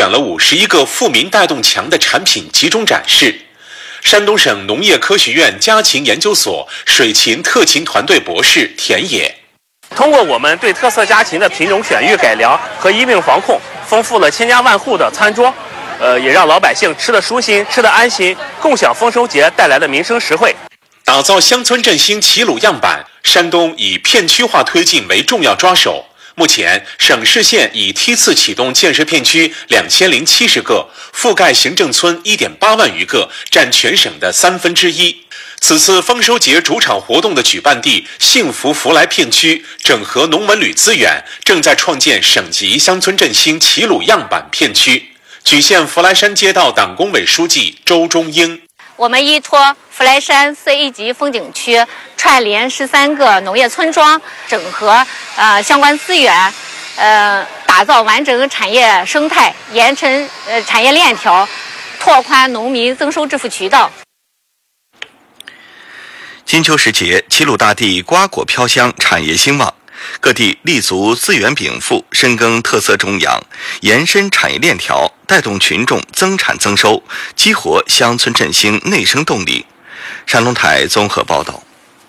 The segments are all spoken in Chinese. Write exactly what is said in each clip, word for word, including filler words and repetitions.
选了五十一个富民带动强的产品集中展示。山东省农业科学院家禽研究所水禽特禽团队博士田野， 通过我们对特色家禽的品种选育改良和疫病防控，丰富了千家万户的餐桌，呃，也让老百姓吃得舒心，吃得安心，共享丰收节带来的民生实惠。 打造乡村振兴齐鲁样板，山东以片区化推进为重要抓手。目前，省市县已梯次启动建设片区两千零七十个，覆盖行政村一点八万余个，占全省的三分之一。此次丰收节主场活动的举办地幸福福来片区，整合农文旅资源，正在创建省级乡村振兴齐鲁样板片区。莒县福来山街道党工委书记周中英。 我们依托福来山 C 一级风景区，串联十三个农业村庄，整合呃相关资源，呃，打造完整产业生态，延伸呃产业链条，拓宽农民增收致富渠道。 金秋时节，齐鲁大地瓜果飘香，产业兴旺。各地立足资源禀赋，深耕特色种养，延伸产业链条，带动群众增产增收，激活乡村振兴内生动力。山东台综合报道。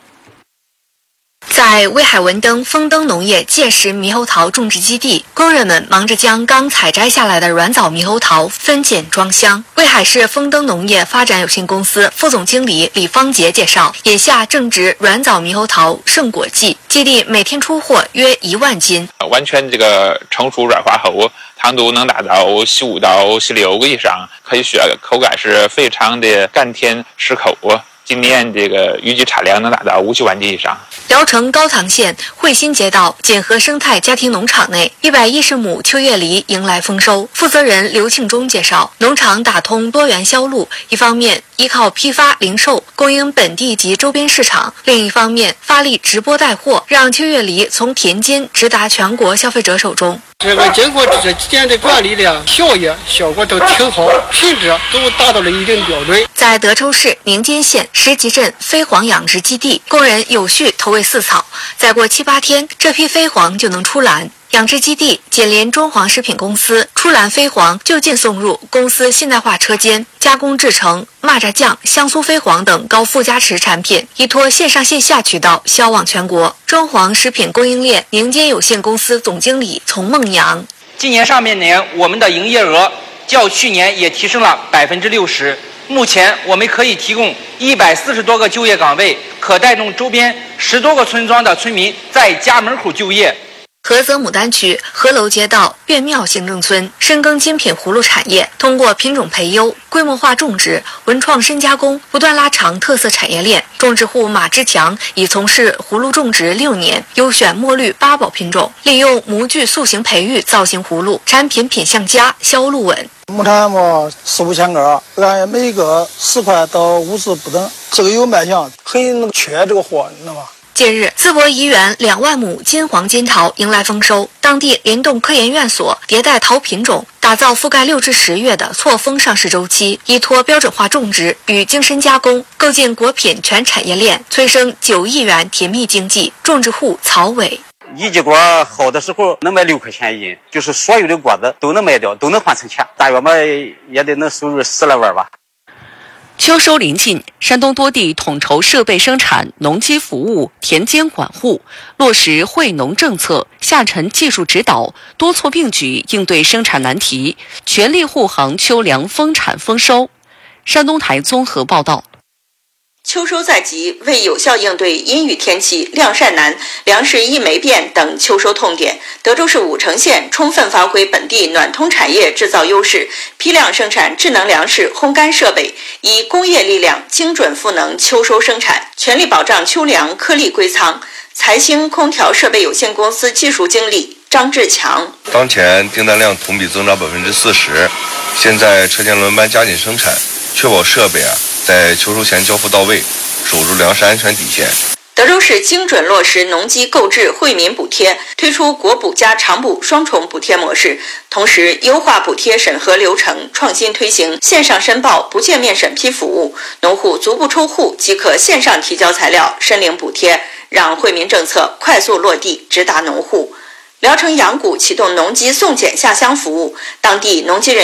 在威海文登丰登农业届时猕猴桃种植基地，工人们忙着将刚采摘下来的软枣猕猴桃分拣装箱。威海市丰登农业发展有限公司副总经理李方杰介绍，眼下正值软枣猕猴桃盛果季，基地每天出货约一万斤。 完全这个成熟软化后，糖度能达到十五到十六个以上，可以说口感是非常的甘甜适口。今年这个预计产量能达到五十万斤以上。 聊城高唐县惠新街道锦和生态家庭农场内，一百一十亩秋叶梨迎来丰收。负责人刘庆忠介绍，农场打通多元销路，一方面依靠批发零售供应本地及周边市场，另一方面发力直播带货，让秋叶梨从田间直达全国消费者手中。 这个经过这几天的管理的效益效果都挺好，品质都达到了一定标准。 在德州市宁坚县石集镇飞黄养殖基地，工人有序投喂饲草，再过七八天，这批飞黄就能出栏。养殖基地紧邻中黄食品公司，出栏飞黄就近送入公司现代化车间，加工制成蚂蚱酱、香酥飞黄等高附加值产品，依托线上线下渠道销往全国。中黄食品供应链宁坚有限公司总经理丛梦阳： 今年上半年我们的营业额较去年也提升了百分之六十。目前我们可以提供一百四十多个就业岗位，可带动周边十多个村庄的村民在家门口就业。 菏泽牡丹区河楼街道岳庙行政村深耕精品葫芦产业，通过品种培优、规模化种植、文创深加工，不断拉长特色产业链。种植户马志强已从事葫芦种植六年，优选墨绿八宝品种，利用模具塑形培育造型葫芦，产品品相佳，销路稳。 木炭嘛四五千个，按每个十块到五十不等，这个有卖相，很缺这个货，你知道吗？ 近日，淄博怡园两万亩金黄金桃迎来丰收，当地联动科研院所迭代桃品种，打造覆盖六至十月的错峰上市周期，依托标准化种植与精深加工，构建果品全产业链，催生九亿元甜蜜经济。种植户曹伟： 一季果好的时候能卖六块钱一斤，就是所有的果子都能卖掉，都能换成钱，大约嘛也得能收入十来万吧。 秋收临近，山东多地统筹设备生产、农机服务、田间管护，落实惠农政策，下沉技术指导，多措并举应对生产难题，全力护航秋粮丰产丰收。山东台综合报道。 秋收在即，为有效应对阴雨天气、晾晒难、粮食易霉变等秋收痛点，德州市武城县充分发挥本地暖通产业制造优势，批量生产智能粮食烘干设备，以工业力量精准赋能秋收生产，全力保障秋粮颗粒归仓。财兴空调设备有限公司技术经理张志强： 当前订单量同比增长百分之四十，现在车间轮班加紧生产，确保设备啊在秋收前交付到位，守住粮食安全底线。 德州市精准落实农机购置惠民补贴，推出国补加长补双重补贴模式，同时优化补贴审核流程，创新推行线上申报不见面审批服务，农户足不出户即可线上提交材料申领补贴，让惠民政策快速落地，直达农户。聊城阳谷启动农机送检下乡服务，当地农机人